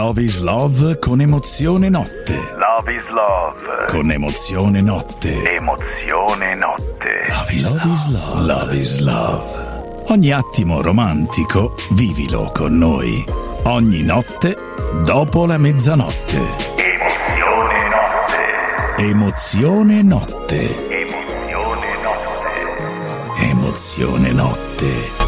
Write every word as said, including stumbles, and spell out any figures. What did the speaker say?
Love is Love con Emozione Notte. Love is Love con Emozione Notte. Emozione Notte. Love is Love. Love is Love. Love is Love. Ogni attimo romantico vivilo con noi. Ogni notte dopo la mezzanotte. Emozione Notte. Emozione Notte. Emozione Notte. Emozione Notte.